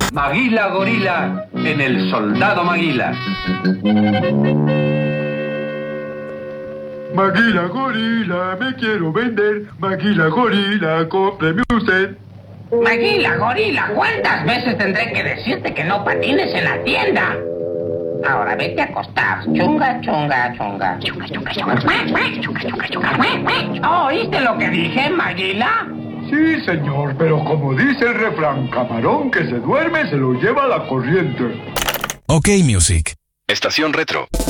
Maguila Gorila en El Soldado Maguila. Maguila Gorila, me quiero vender. Maguila Gorila, cómpreme usted. Maguila Gorila, ¿cuántas veces tendré que decirte que no patines en la tienda? Ahora vete a acostar. Chunga, chunga, chunga. Chunga, chunga, chunga. Chunga, chunga, chunga. ¿Oíste lo que dije, Maguila? Sí, señor, pero como dice el refrán, camarón que se duerme se lo lleva la corriente. OK Music. Estación Retro.